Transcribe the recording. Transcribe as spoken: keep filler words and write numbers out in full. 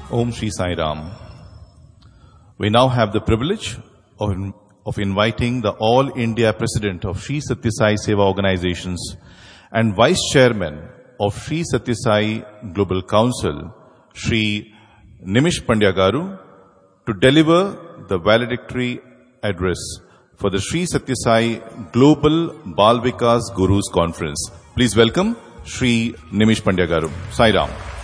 Om Shri Sai Ram. We now have the privilege of, of inviting the All India President of Sri Sathya Sai Seva Organizations and Vice Chairman of Sri Sathya Sai Global Council, Sri Nimish Pandya Garu, to deliver the valedictory address for the Sri Sathya Sai Global Bal Vikas Gurus Conference. Please welcome Sri Nimish Pandya Garu. Sai Ram.